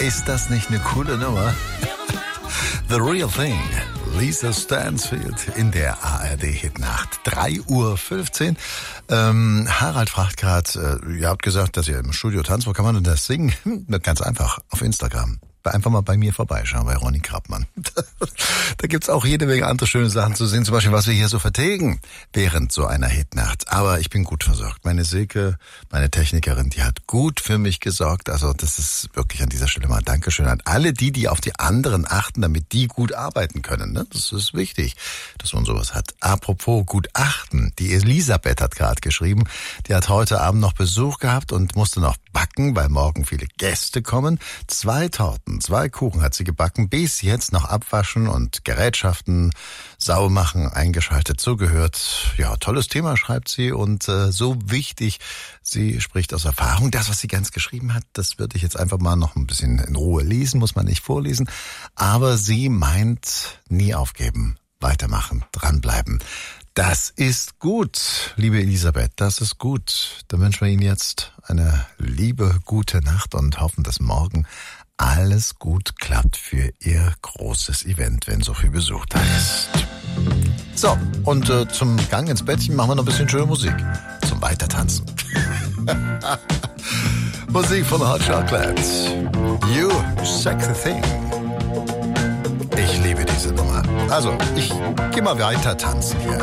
Ist das nicht eine coole Nummer? The Real Thing. Lisa Stansfield in der ARD-Hitnacht. 3:15 Uhr. Harald fragt gerade, ihr habt gesagt, dass ihr im Studio tanzt. Wo kann man denn das singen? Ganz einfach, auf Instagram. Einfach mal bei mir vorbeischauen, bei Ronny Krappmann. Da gibt's auch jede Menge andere schöne Sachen zu sehen, zum Beispiel, was wir hier so vertilgen während so einer Hitnacht. Aber ich bin gut versorgt. Meine Silke, meine Technikerin, die hat gut für mich gesorgt. Also das ist wirklich an dieser Stelle mal Dankeschön an alle die auf die anderen achten, damit die gut arbeiten können. Ne? Das ist wichtig, dass man sowas hat. Apropos gut achten, die Elisabeth hat gerade geschrieben, die hat heute Abend noch Besuch gehabt und musste noch backen, weil morgen viele Gäste kommen. 2 Torten, 2 Kuchen hat sie gebacken, bis jetzt noch abwaschen und Gerätschaften sauber machen, eingeschaltet, zugehört. Ja, tolles Thema, schreibt sie, und so wichtig. Sie spricht aus Erfahrung. Das, was sie ganz geschrieben hat, das würde ich jetzt einfach mal noch ein bisschen in Ruhe lesen, muss man nicht vorlesen. Aber sie meint, nie aufgeben, weitermachen, dranbleiben. Das ist gut, liebe Elisabeth, das ist gut. Dann wünschen wir Ihnen jetzt eine liebe, gute Nacht und hoffen, dass morgen alles gut klappt für Ihr großes Event, wenn so viel Besuch da ist. So, und zum Gang ins Bettchen machen wir noch ein bisschen schöne Musik. Zum Weitertanzen. Musik von Hot Chocolate. You Sexy Thing. Ich liebe diese Nummer. Also, ich geh mal weiter tanzen hier.